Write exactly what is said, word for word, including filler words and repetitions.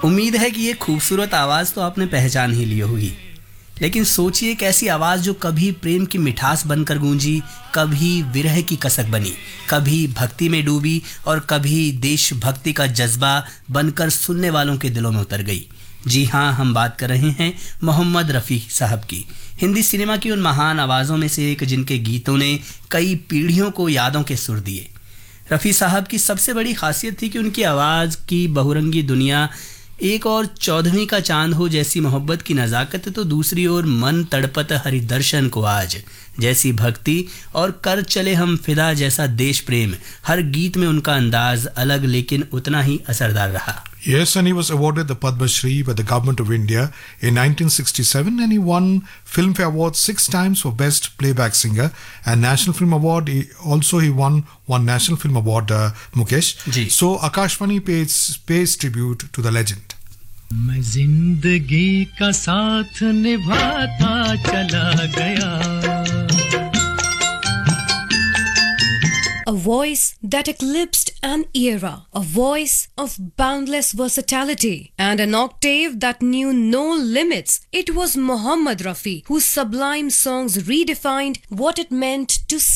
उम्मीद है कि ये खूबसूरत आवाज़ तो आपने पहचान ही ली होगी, लेकिन सोचिए एक ऐसी आवाज़ जो कभी प्रेम की मिठास बनकर गूंजी, कभी विरह की कसक बनी, कभी भक्ति में डूबी और कभी देशभक्ति का जज्बा बनकर सुनने वालों के दिलों में उतर गई। जी हाँ, हम बात कर रहे हैं मोहम्मद रफ़ी साहब की, हिंदी सिनेमा की उन महान आवाज़ों में से एक जिनके गीतों ने कई पीढ़ियों को यादों के सुर दिए। रफ़ी साहब की सबसे बड़ी खासियत थी कि उनकी आवाज़ की बहुरंगी दुनिया एक और चौदहवीं का चांद हो जैसी मोहब्बत की नज़ाकत, तो दूसरी ओर मन तड़पत हरि दर्शन को आज जैसी भक्ति और कर चले हम फिदा जैसा देश प्रेम। हर गीत में उनका अंदाज अलग लेकिन उतना ही असरदार रहा। Yes, and he was awarded the Padma Shri by the Government of India in nineteen sixty-seven, and he won Filmfare Award six times for Best Playback Singer and National Film Award. He, also, he won one National Film Award, uh, Mukesh. Ji. So, Akashvani pays, pays tribute to the legend. मैं जिंदगी का साथ निभाता चला गया. A voice that eclipsed an era, a voice of boundless versatility, and an octave that knew no limits. It was Mohammad Rafi whose sublime songs redefined what it meant to